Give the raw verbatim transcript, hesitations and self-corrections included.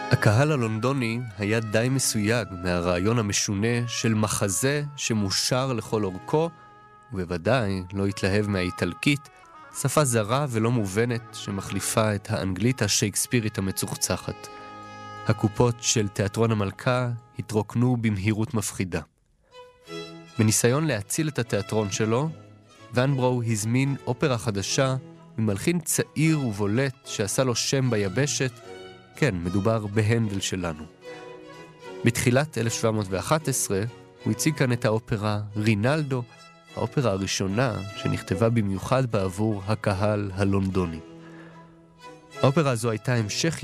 הקהל הלונדוני היה די מסויג מהרעיון המשונה של מחזה שמושר לכל אורכו, ובוודאי לא התלהב מהאיטלקית, שפה זרה ולא מובנת שמחליפה את האנגלית השייקספירית המצוחצחת. הקופות של תיאטרון המלכה התרוקנו במהירות מפחידה. בניסיון להציל את התיאטרון שלו, ון ברו הזמין אופרה חדשה ממלחין צעיר ובולט שעשה לו שם ביבשת. כן, מדובר בהנדל שלנו. בתחילת אלף שבע מאות ואחת עשרה הוא הציג כאן את האופרה רינלדו, האופרה הראשונה שנכתבה במיוחד בעבור הקהל הלונדוני. האופרה הזו הייתה המשך